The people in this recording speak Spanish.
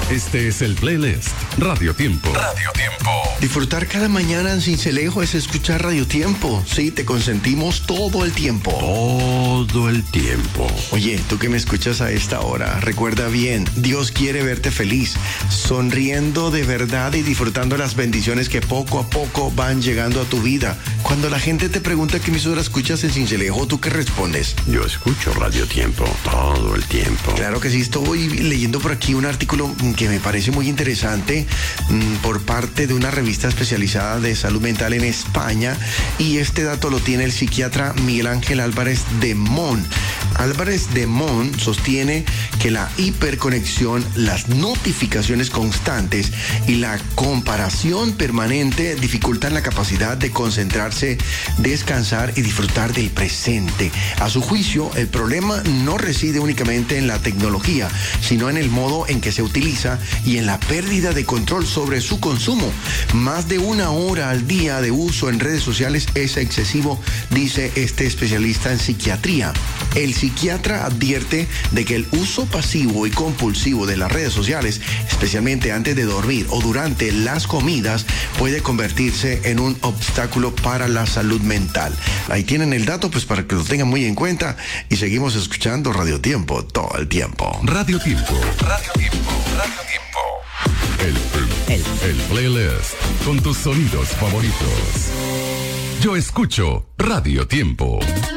Este es el playlist Radio Tiempo. Radio Tiempo. Disfrutar cada mañana en Sincelejo es escuchar Radio Tiempo. Sí, te consentimos todo el tiempo. Todo el tiempo. Oye, tú que me escuchas a esta hora, recuerda bien, Dios quiere verte feliz, sonriendo de verdad y disfrutando las bendiciones que poco a poco van llegando a tu vida. Cuando la gente te pregunta qué emisora escuchas en Sincelejo, ¿tú qué respondes? Yo escucho Radio Tiempo todo el tiempo. Claro que sí, estoy leyendo por aquí un artículo que me parece muy interesante por parte de una revista especializada de salud mental en España, y este dato lo tiene el psiquiatra Miguel Ángel Álvarez de Mon. Álvarez de Mon sostiene que la hiperconexión, las notificaciones constantes y la comparación permanente dificultan la capacidad de concentrarse, descansar y disfrutar del presente. A su juicio, el problema no reside únicamente en la tecnología, sino en el modo en que se utiliza y en la pérdida de control sobre su consumo. Más de 1 hora al día de uso en redes sociales es excesivo, dice este especialista en psiquiatría. El psiquiatra advierte de que el uso pasivo y compulsivo de las redes sociales, especialmente antes de dormir o durante las comidas, puede convertirse en un obstáculo para la salud mental. Ahí tienen el dato, pues para que lo tengan muy en cuenta, y seguimos escuchando Radio Tiempo todo el tiempo. Radio Tiempo. Radio Tiempo. Radio Tiempo. El playlist con tus sonidos favoritos. Yo escucho Radio Tiempo.